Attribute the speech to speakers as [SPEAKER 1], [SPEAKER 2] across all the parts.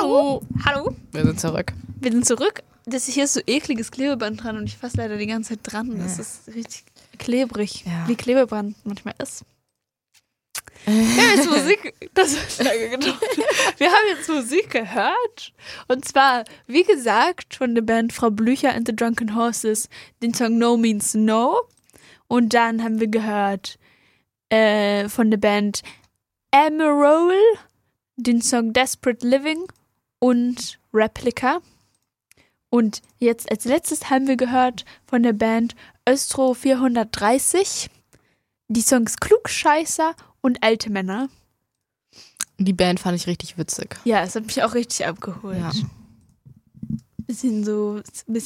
[SPEAKER 1] Hallo.
[SPEAKER 2] Hallo.
[SPEAKER 1] Wir sind zurück.
[SPEAKER 2] Wir sind zurück. Hier ist so ekliges Klebeband dran und ich fasse leider die ganze Zeit dran. Das ist richtig klebrig, wie Klebeband manchmal ist. Wir haben jetzt Musik, Wir haben jetzt Musik gehört. Und zwar, wie gesagt, von der Band Frau Blücher and the Drunken Horses den Song No Means No. Und dann haben wir gehört von der Band Emerald den Song Desperate Living und Replica. Und jetzt als letztes haben wir gehört von der Band Östro 430 die Songs Klugscheißer und Alte Männer.
[SPEAKER 1] Die Band fand ich richtig witzig.
[SPEAKER 2] Ja, es hat mich auch richtig abgeholt.
[SPEAKER 1] Ja.
[SPEAKER 2] Bisschen so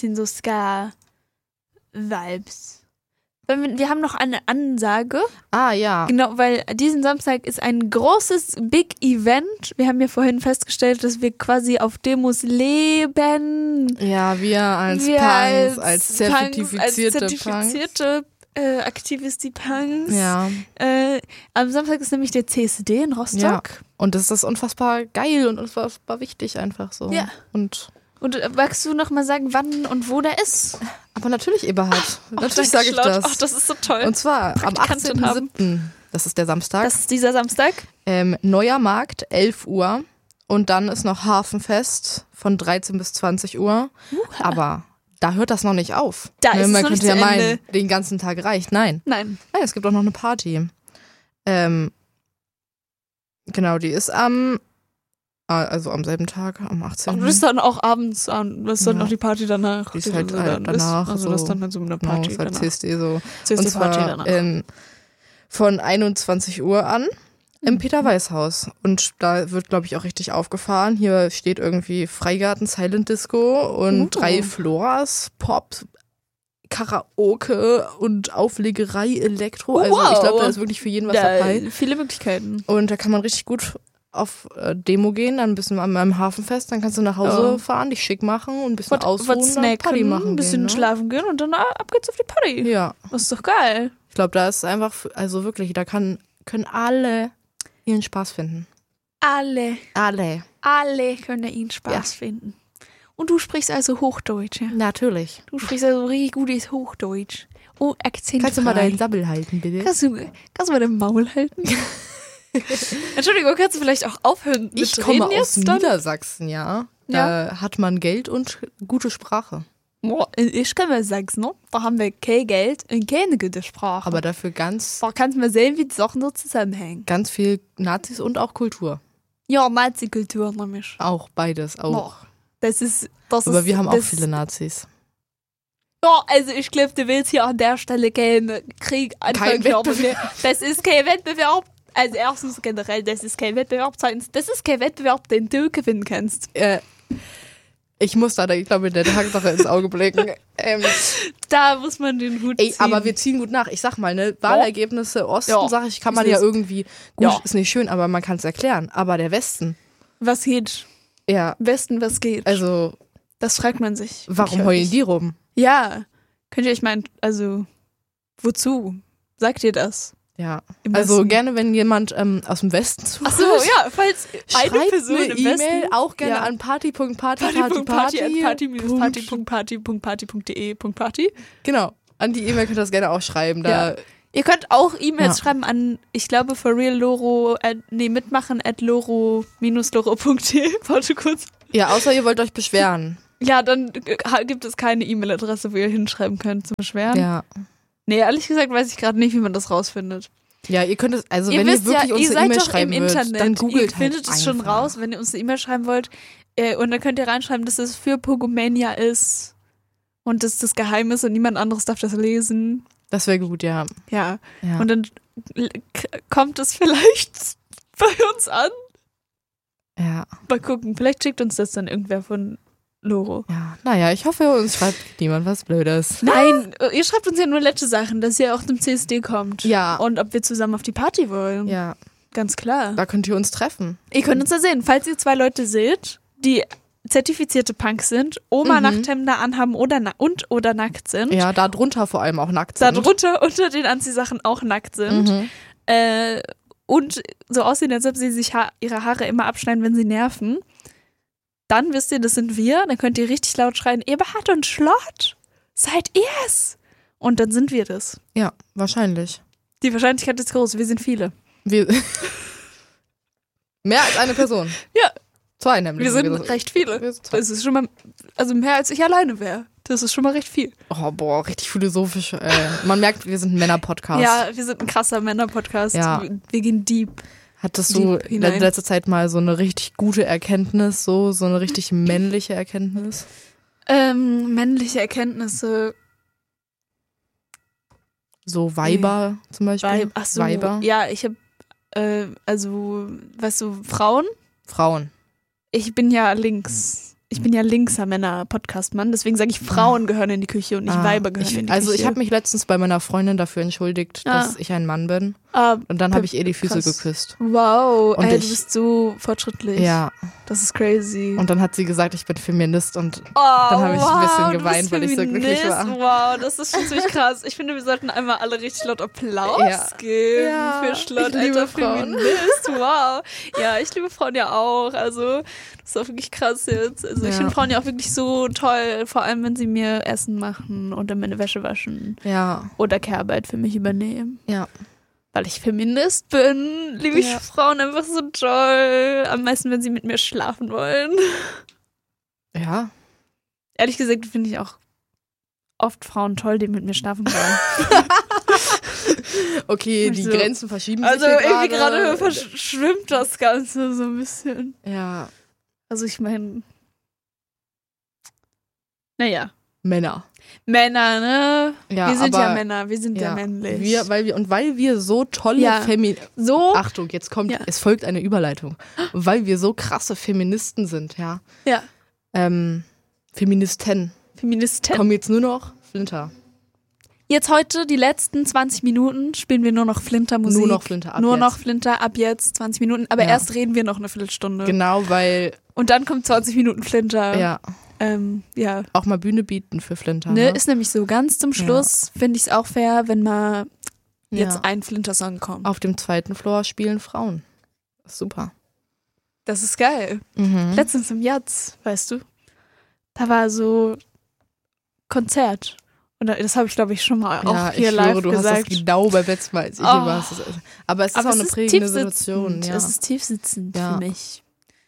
[SPEAKER 2] Ska-Vibes. Wir haben noch eine Ansage.
[SPEAKER 1] Ah, ja.
[SPEAKER 2] Genau, weil diesen Samstag ist ein großes Big Event. Wir haben ja vorhin festgestellt, dass wir quasi auf Demos leben.
[SPEAKER 1] Ja, wir als zertifizierte
[SPEAKER 2] Aktivisti-Punks.
[SPEAKER 1] Ja.
[SPEAKER 2] Am Samstag ist nämlich der CSD in Rostock.
[SPEAKER 1] Ja. Und das ist unfassbar geil und unfassbar wichtig einfach so.
[SPEAKER 2] Ja.
[SPEAKER 1] Und
[SPEAKER 2] magst du noch mal sagen, wann und wo der ist?
[SPEAKER 1] aber natürlich, Eberhard. Natürlich sage ich das.
[SPEAKER 2] Ach, das ist so toll.
[SPEAKER 1] Und zwar am 18.07. Das ist der Samstag.
[SPEAKER 2] Das ist dieser Samstag.
[SPEAKER 1] Neuer Markt, 11 Uhr. Und dann ist noch Hafenfest von 13 bis 20 Uhr. Aber da hört das noch nicht auf.
[SPEAKER 2] Da ist es
[SPEAKER 1] man
[SPEAKER 2] noch
[SPEAKER 1] könnte
[SPEAKER 2] nicht
[SPEAKER 1] ja
[SPEAKER 2] zu
[SPEAKER 1] meinen,
[SPEAKER 2] Ende.
[SPEAKER 1] den ganzen Tag reicht. Nein, es gibt auch noch eine Party. Genau, die ist am selben Tag, am 18.
[SPEAKER 2] Und das ist dann auch abends an. Das ist dann auch die Party danach.
[SPEAKER 1] Die ist halt danach.
[SPEAKER 2] Also das ist dann halt so eine Party
[SPEAKER 1] ist halt
[SPEAKER 2] danach.
[SPEAKER 1] CSD so.
[SPEAKER 2] CSD
[SPEAKER 1] Und zwar
[SPEAKER 2] Party danach.
[SPEAKER 1] von 21 Uhr an im Peter-Weiß-Haus. Und da wird, glaube ich, auch richtig aufgefahren. Hier steht irgendwie Freigarten, Silent Disco und 3 Floors, Pop, Karaoke und Auflegerei, Elektro. Also ich glaube, da ist wirklich für jeden was dabei.
[SPEAKER 2] Viele Möglichkeiten.
[SPEAKER 1] Und da kann man richtig gut auf Demo gehen, dann ein bisschen an meinem Hafenfest, dann kannst du nach Hause fahren, dich schick machen und ein bisschen ausruhen und dann Party machen
[SPEAKER 2] ein bisschen
[SPEAKER 1] gehen, ne?
[SPEAKER 2] schlafen gehen und dann ab geht's auf die Party.
[SPEAKER 1] Ja.
[SPEAKER 2] Das ist doch geil.
[SPEAKER 1] Ich glaube, da ist einfach, also wirklich, da können alle ihren Spaß finden.
[SPEAKER 2] Alle können da ihren Spaß
[SPEAKER 1] Ja.
[SPEAKER 2] finden. Und du sprichst also Hochdeutsch, ja?
[SPEAKER 1] Natürlich.
[SPEAKER 2] Du sprichst also richtig gutes Hochdeutsch. Oh, akzentfrei.
[SPEAKER 1] Kannst du mal deinen Sabbel halten, bitte?
[SPEAKER 2] Kannst du mal den Maul halten? Entschuldigung, kannst du vielleicht auch aufhören mit
[SPEAKER 1] Ich komme
[SPEAKER 2] reden
[SPEAKER 1] aus
[SPEAKER 2] jetzt dann?
[SPEAKER 1] Niedersachsen, ja. Da hat man Geld und gute Sprache.
[SPEAKER 2] Ich kann mal sagen, ne? Da haben wir kein Geld und keine gute Sprache.
[SPEAKER 1] Aber dafür ganz
[SPEAKER 2] da kannst du mal sehen, wie die Sachen so zusammenhängen.
[SPEAKER 1] viel Nazis und auch Kultur.
[SPEAKER 2] Ja, Nazi-Kultur nämlich.
[SPEAKER 1] Auch beides, auch.
[SPEAKER 2] Boah,
[SPEAKER 1] Aber wir haben auch viele Nazis.
[SPEAKER 2] Ja, also ich glaube, du willst hier an der Stelle keinen Krieg anfangen. Das ist kein Wettbewerb. Also erstens generell, das ist kein Wettbewerb. Zweitens, das ist kein Wettbewerb, den du gewinnen kannst.
[SPEAKER 1] Ich muss da, ich glaube, in der Tatsache ins Auge blicken.
[SPEAKER 2] Da muss man den Hut ziehen.
[SPEAKER 1] Aber wir ziehen gut nach. Ich sag mal, ne, Wahlergebnisse Osten, sag ich, kann man ja irgendwie, gut, ist nicht schön, aber man kann es erklären. Aber der Westen.
[SPEAKER 2] Was geht?
[SPEAKER 1] Ja.
[SPEAKER 2] Westen, was geht?
[SPEAKER 1] Also.
[SPEAKER 2] Das fragt man sich.
[SPEAKER 1] Warum heulen die rum?
[SPEAKER 2] Ja. Könnt ihr euch meinen, also, wozu? Sagt ihr das?
[SPEAKER 1] Ja.
[SPEAKER 2] Im
[SPEAKER 1] Also
[SPEAKER 2] Westen?
[SPEAKER 1] gerne, wenn jemand aus dem Westen zuhört.
[SPEAKER 2] Ach so, ja, falls eine
[SPEAKER 1] Schreibt
[SPEAKER 2] Person
[SPEAKER 1] eine
[SPEAKER 2] im Westen
[SPEAKER 1] E-Mail auch gerne an
[SPEAKER 2] party.party.de.party.
[SPEAKER 1] Genau. An die E-Mail könnt ihr das gerne auch schreiben. Da
[SPEAKER 2] Ihr könnt auch E-Mails schreiben an, ich glaube, mitmachen@loro-loro.de. Warte kurz.
[SPEAKER 1] Ja, außer ihr wollt euch beschweren.
[SPEAKER 2] Ja, dann gibt es keine E-Mail-Adresse, wo ihr hinschreiben könnt zum Beschweren.
[SPEAKER 1] Ja.
[SPEAKER 2] Nee, ehrlich gesagt weiß ich gerade nicht, wie man das rausfindet.
[SPEAKER 1] Ja, ihr könnt es, also
[SPEAKER 2] Ihr
[SPEAKER 1] wenn
[SPEAKER 2] wisst
[SPEAKER 1] ihr wirklich
[SPEAKER 2] ja,
[SPEAKER 1] uns
[SPEAKER 2] ihr
[SPEAKER 1] eine
[SPEAKER 2] seid
[SPEAKER 1] E-Mail
[SPEAKER 2] doch
[SPEAKER 1] schreiben
[SPEAKER 2] im
[SPEAKER 1] wollt,
[SPEAKER 2] Internet.
[SPEAKER 1] dann googelt
[SPEAKER 2] Ihr findet
[SPEAKER 1] halt
[SPEAKER 2] es schon
[SPEAKER 1] einfach
[SPEAKER 2] raus, wenn ihr uns eine E-Mail schreiben wollt. Und dann könnt ihr reinschreiben, dass es für Pogomania ist. Und dass das geheim ist und niemand anderes darf das lesen.
[SPEAKER 1] Das wäre gut, ja.
[SPEAKER 2] Ja. Und dann kommt es vielleicht bei uns an.
[SPEAKER 1] Ja.
[SPEAKER 2] Mal gucken, vielleicht schickt uns das dann irgendwer von Loro.
[SPEAKER 1] Ja, naja, ich hoffe, uns schreibt niemand was Blödes.
[SPEAKER 2] Nein, ihr schreibt uns ja nur nette Sachen, dass ihr auch zum CSD kommt.
[SPEAKER 1] Ja.
[SPEAKER 2] Und ob wir zusammen auf die Party wollen.
[SPEAKER 1] Ja.
[SPEAKER 2] Ganz klar.
[SPEAKER 1] Da könnt ihr uns treffen.
[SPEAKER 2] Ihr könnt uns da sehen. Falls ihr 2 Leute seht, die zertifizierte Punks sind, Oma-Nachthemder anhaben oder nackt sind.
[SPEAKER 1] Ja, da drunter vor allem auch nackt sind.
[SPEAKER 2] Da drunter unter den Anziehsachen auch nackt sind. Und so aussehen, als ob sie sich ihre Haare immer abschneiden, wenn sie nerven. dann wisst ihr, das sind wir. Dann könnt ihr richtig laut schreien, Eberhard und Schlott, seid ihr's? Und dann sind wir das.
[SPEAKER 1] Ja, wahrscheinlich.
[SPEAKER 2] Die Wahrscheinlichkeit ist groß, wir sind viele.
[SPEAKER 1] Wir mehr als eine Person.
[SPEAKER 2] Ja.
[SPEAKER 1] 2 nämlich.
[SPEAKER 2] Wir sind recht viele. Das ist schon mal, also mehr als ich alleine wäre. Das ist schon mal recht viel.
[SPEAKER 1] Oh, boah, richtig philosophisch. Man merkt, wir sind ein Männer-Podcast.
[SPEAKER 2] Ja, wir sind ein krasser Männer-Podcast.
[SPEAKER 1] Ja.
[SPEAKER 2] Wir gehen deep.
[SPEAKER 1] Hattest du in letzter Zeit mal so eine richtig gute Erkenntnis, so eine richtig männliche Erkenntnis?
[SPEAKER 2] Männliche Erkenntnisse.
[SPEAKER 1] So Weiber zum Beispiel?
[SPEAKER 2] Achso,
[SPEAKER 1] Weiber?
[SPEAKER 2] ja, ich habe, also, weißt du, Frauen?
[SPEAKER 1] Frauen.
[SPEAKER 2] Ich bin ja linkser Männer-Podcast-Mann, deswegen sage ich, Frauen gehören in die Küche und nicht Weiber gehören in die Küche.
[SPEAKER 1] Also ich habe mich letztens bei meiner Freundin dafür entschuldigt, dass ich ein Mann bin. Und dann habe ich ihr die Füße geküsst.
[SPEAKER 2] Wow, du bist so fortschrittlich.
[SPEAKER 1] Ja.
[SPEAKER 2] Das ist crazy.
[SPEAKER 1] Und dann hat sie gesagt, ich bin Feminist und dann habe ich ein bisschen geweint, weil ich so glücklich war.
[SPEAKER 2] Wow, das ist schon ziemlich krass. Ich finde, wir sollten einmal alle richtig laut Applaus geben für Schlott, alter Feminist. Wow. Ja, ich liebe Frauen ja auch. Also, das ist auch wirklich krass jetzt. Also, ich finde Frauen ja auch wirklich so toll, vor allem, wenn sie mir Essen machen oder meine Wäsche waschen.
[SPEAKER 1] Ja.
[SPEAKER 2] Oder Care-Arbeit für mich übernehmen.
[SPEAKER 1] Ja.
[SPEAKER 2] Weil ich Feminist bin, liebe ich Frauen einfach so toll. Am meisten, wenn sie mit mir schlafen wollen.
[SPEAKER 1] Ja.
[SPEAKER 2] Ehrlich gesagt finde ich auch oft Frauen toll, die mit mir schlafen wollen.
[SPEAKER 1] Okay, die Grenzen verschieben sich
[SPEAKER 2] also irgendwie gerade verschwimmt das Ganze so ein bisschen.
[SPEAKER 1] Ja.
[SPEAKER 2] Also ich meine, naja.
[SPEAKER 1] Männer,
[SPEAKER 2] ne?
[SPEAKER 1] Ja,
[SPEAKER 2] wir sind ja Männer, wir sind ja männlich.
[SPEAKER 1] Weil wir so tolle Achtung, jetzt kommt, es folgt eine Überleitung. Weil wir so krasse Feministen sind, ja.
[SPEAKER 2] Ja.
[SPEAKER 1] Feministen. Kommen jetzt nur noch Flinter.
[SPEAKER 2] Jetzt heute, die letzten 20 Minuten, spielen wir nur noch Flinter-Musik.
[SPEAKER 1] Nur noch Flinter,
[SPEAKER 2] noch Flinter, ab jetzt 20 Minuten. Aber erst reden wir noch eine Viertelstunde.
[SPEAKER 1] Genau, weil...
[SPEAKER 2] Und dann kommt 20 Minuten Flinter.
[SPEAKER 1] Ja.
[SPEAKER 2] Ja.
[SPEAKER 1] Auch mal Bühne bieten für Flinter.
[SPEAKER 2] Ne, ist nämlich so. Ganz zum Schluss finde ich es auch fair, wenn mal jetzt ein Flinter-Song kommt.
[SPEAKER 1] Auf dem 2. Floor spielen Frauen. Super.
[SPEAKER 2] Das ist geil.
[SPEAKER 1] Mhm.
[SPEAKER 2] Letztens im Jazz, weißt du, da war so Konzert. Und das habe ich, glaube ich, schon mal auch hier live gesagt.
[SPEAKER 1] Du hast das genau beim letzten Mal, als ich hier war. Aber es ist auch eine prägende Situation. Ja.
[SPEAKER 2] Es ist tiefsitzend für mich.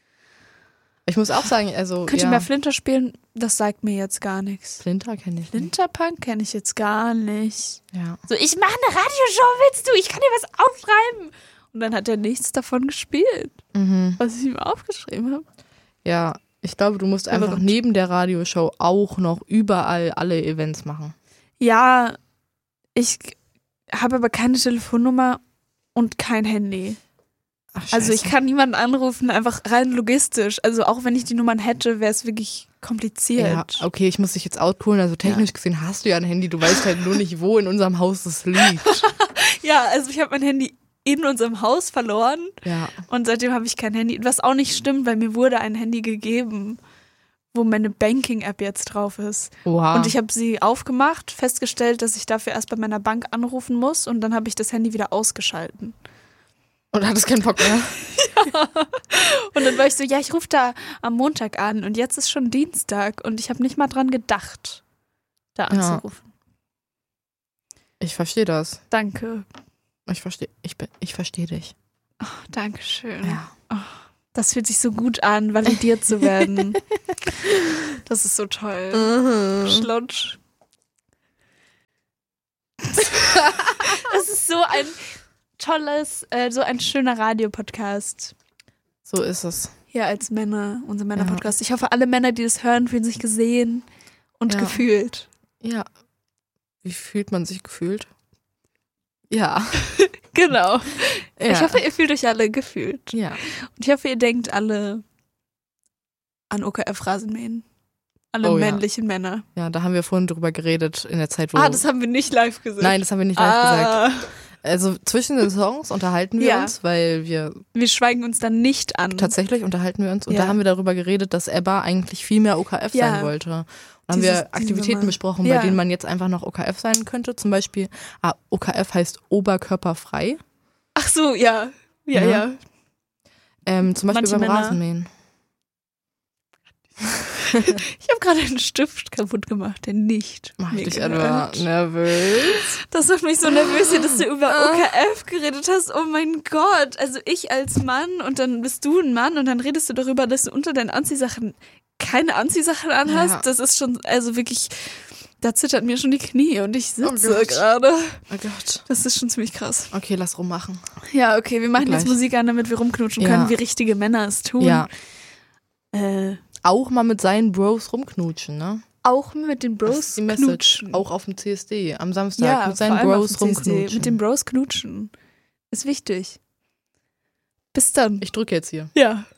[SPEAKER 1] Ich muss auch sagen, also
[SPEAKER 2] Könnt ihr mal Flinter spielen? Das sagt mir jetzt gar nichts.
[SPEAKER 1] Flinter kenne ich nicht.
[SPEAKER 2] Flinterpunk kenne ich jetzt gar nicht.
[SPEAKER 1] Ja.
[SPEAKER 2] So, ich mache eine Radioshow, willst du? Ich kann dir was aufschreiben. Und dann hat er nichts davon gespielt, was ich ihm aufgeschrieben habe.
[SPEAKER 1] Ja, ich glaube, du musst einfach neben der Radioshow auch noch überall alle Events machen.
[SPEAKER 2] Ja, ich habe aber keine Telefonnummer und kein Handy.
[SPEAKER 1] Ach,
[SPEAKER 2] also ich kann niemanden anrufen, einfach rein logistisch. Also auch wenn ich die Nummern hätte, wäre es wirklich kompliziert.
[SPEAKER 1] Ja, okay, ich muss dich jetzt outcoolen. Also technisch gesehen hast du ja ein Handy, du weißt halt nur nicht, wo in unserem Haus es liegt.
[SPEAKER 2] Ja, also ich habe mein Handy in unserem Haus verloren und seitdem habe ich kein Handy. Was auch nicht stimmt, weil mir wurde ein Handy gegeben, wo meine Banking-App jetzt drauf ist.
[SPEAKER 1] Oha.
[SPEAKER 2] Und ich habe sie aufgemacht, festgestellt, dass ich dafür erst bei meiner Bank anrufen muss und dann habe ich das Handy wieder ausgeschalten.
[SPEAKER 1] Und hattest keinen Bock mehr?
[SPEAKER 2] Ja. Und dann war ich so, ja, ich rufe da am Montag an und jetzt ist schon Dienstag und ich habe nicht mal dran gedacht, da anzurufen.
[SPEAKER 1] Ich verstehe das.
[SPEAKER 2] Danke.
[SPEAKER 1] Ich verstehe dich.
[SPEAKER 2] Oh, Dankeschön.
[SPEAKER 1] Ja.
[SPEAKER 2] Oh, das fühlt sich so gut an, validiert zu werden. Das ist so toll. Schlotsch. Das ist so ein tolles, so ein schöner Radiopodcast.
[SPEAKER 1] So ist es.
[SPEAKER 2] Ja, als Männer, unser Männer-Podcast. Ich hoffe, alle Männer, die das hören, fühlen sich gesehen und gefühlt.
[SPEAKER 1] Ja. Wie fühlt man sich gefühlt? Ja.
[SPEAKER 2] Genau.
[SPEAKER 1] Ja.
[SPEAKER 2] Ich hoffe, ihr fühlt euch alle gefühlt.
[SPEAKER 1] Ja.
[SPEAKER 2] Und ich hoffe, ihr denkt alle an OKF-Rasenmähen. Alle männlichen Männer.
[SPEAKER 1] Ja, da haben wir vorhin drüber geredet in der Zeit, wo...
[SPEAKER 2] das haben wir nicht live gesagt.
[SPEAKER 1] Nein, das haben wir nicht live gesagt. Also zwischen den Songs unterhalten wir uns, weil wir...
[SPEAKER 2] Wir schweigen uns dann nicht an.
[SPEAKER 1] Tatsächlich unterhalten wir uns. Und da haben wir darüber geredet, dass Ebba eigentlich viel mehr OKF sein wollte. Und haben wir Aktivitäten besprochen, bei denen man jetzt einfach noch OKF sein könnte. Zum Beispiel, OKF heißt oberkörperfrei.
[SPEAKER 2] Ach so, ja. Ja.
[SPEAKER 1] Zum Beispiel beim Rasenmähen.
[SPEAKER 2] Ich habe gerade einen Stift kaputt gemacht, der nicht.
[SPEAKER 1] Mach ich dich etwa nervös?
[SPEAKER 2] Das macht mich so nervös, hier, dass du über OKF geredet hast. Oh mein Gott. Also ich als Mann und dann bist du ein Mann und dann redest du darüber, dass du unter deinen Anziehsachen keine Anziehsachen anhast. Ja. Das ist schon, also wirklich, da zittert mir schon die Knie und ich sitze gerade.
[SPEAKER 1] Oh Gott.
[SPEAKER 2] Das ist schon ziemlich krass.
[SPEAKER 1] Okay, lass rummachen.
[SPEAKER 2] Ja, okay, wir machen jetzt Musik an, damit wir rumknutschen können, wie richtige Männer es tun.
[SPEAKER 1] Ja. Auch mal mit seinen Bros rumknutschen, ne?
[SPEAKER 2] Auch mit den Bros
[SPEAKER 1] das ist die Message.
[SPEAKER 2] knutschen.
[SPEAKER 1] Auch auf dem CSD am Samstag mit seinen Bros rumknutschen.
[SPEAKER 2] Mit den Bros knutschen. Ist wichtig. Bis dann.
[SPEAKER 1] Ich drücke jetzt hier.
[SPEAKER 2] Ja.